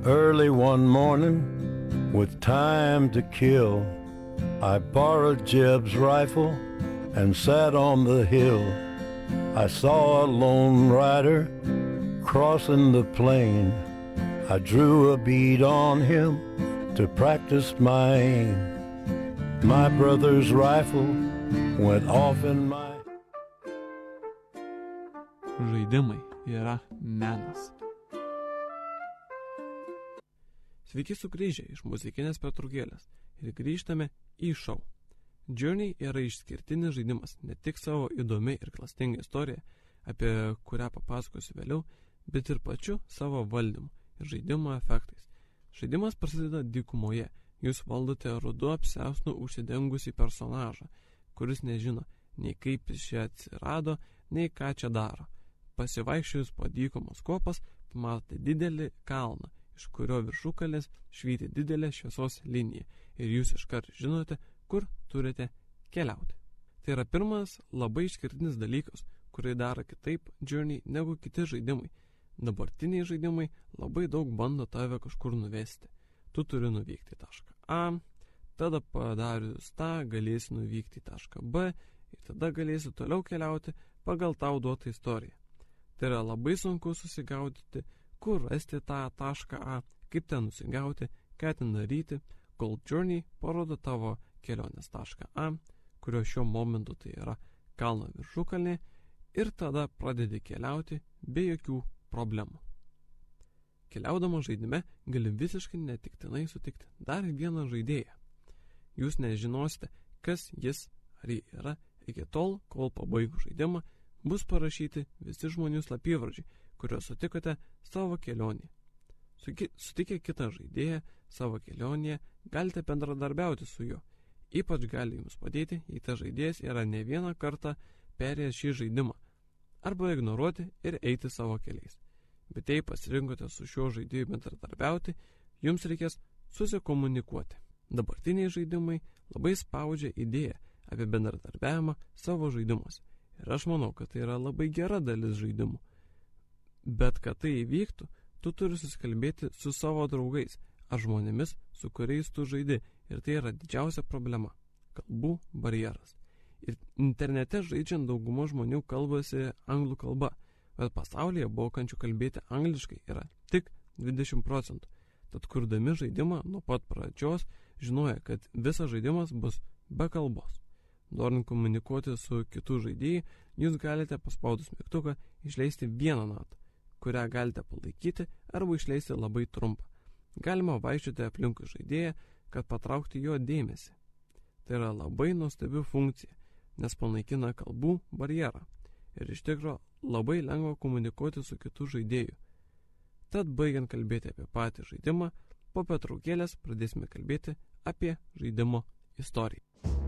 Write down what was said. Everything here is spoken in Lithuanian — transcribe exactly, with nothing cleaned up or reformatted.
Early one morning, with time to kill, I borrowed Jeb's rifle and sat on the hill. I saw a lone rider crossing the plain. I drew a bead on him to practice my aim. My brother's rifle went off in my... Žaidimai yra menas. Sveiki sugrįžę iš muzikinės pertraukėlės ir grįžtame į šou. Journey yra išskirtinis žaidimas ne tik savo įdomi ir klastinga istorija, apie kurią papasakosiu vėliau, bet ir pačiu savo valdymu ir žaidimo efektais. Žaidimas prasideda dykumoje. Jūs valdote rudu apsiausnu užsidengusį personažą, kuris nežino nei kaip jis čia atsirado, nei ką čia daro. Pasivaikščiojus po dykumos kopas, pamatote didelį kalną, iš kurio viršukalės švyti didelė šviesos linija ir jūs iškart žinote, kur turite keliauti. Tai yra pirmas labai išskirtinis dalykas, kurį daro kitaip Journey negu kiti žaidimai. Dabartiniai žaidimai labai daug bando tave kažkur nuvesti. Tu turi nuvykti į tašką A, tada padarius tą galėsi nuvykti į tašką B ir tada galėsi toliau keliauti pagal tau duotą istoriją. Tai yra labai sunku susigaudyti, kur rasti tą tašką A, kaip ten nusigauti, ką ten daryti, kol Journey parodo tavo kelionės tašką A, kurio šiuo momentu tai yra kalno viršukalnė, ir tada pradedi keliauti be jokių problemų. Keliaudama žaidime gali visiškai netiktinai sutikti dar vieną žaidėją. Jūs nežinosite, kas jis ar jį yra, iki tol, kol pabaigus žaidimą bus parašyti visi žmonių slapyvardžiai, kuriuos sutikote savo kelionėje. Sutikę kitą žaidėją savo kelionėje, galite bendradarbiauti su juo. Ypač gali jums padėti, jei tas žaidėjas yra ne vieną kartą perėjęs šį žaidimą, arba ignoruoti ir eiti savo keliais. Bet jei pasirinkote su šiuo žaidėju bendradarbiauti, jums reikės susikomunikuoti. Dabartiniai žaidimai labai spaudžia idėją apie bendradarbiavimą savo žaidimuose. Ir aš manau, kad tai yra labai gera dalis žaidimų. Bet kad tai įvyktų, tu turi susikalbėti su savo draugais ar žmonėmis, su kuriais tu žaidi. Ir tai yra didžiausia problema – kalbų barjeras. Ir internete žaidžiant dauguma žmonių kalbasi anglų kalba, bet pasaulyje mokančių kalbėti angliškai yra tik dvidešimt procentų. Tad kurdami žaidimą nuo pat pradžios žinoja, kad visas žaidimas bus be kalbos. Norint komunikuoti su kitų žaidėjai, jūs galite paspaudus mygtuką išleisti vieną natą, kurią galite palaikyti arba išleisti labai trumpą. Galima vaikščioti aplinkui žaidėją, kad patraukti jo dėmesį. Tai yra labai nuostabi funkcija, nes panaikina kalbų barjerą ir iš tikro labai lengva komunikuoti su kitų žaidėjų. Tad baigiant kalbėti apie patį žaidimą, po pertraukėlės pradėsime kalbėti apie žaidimo istoriją.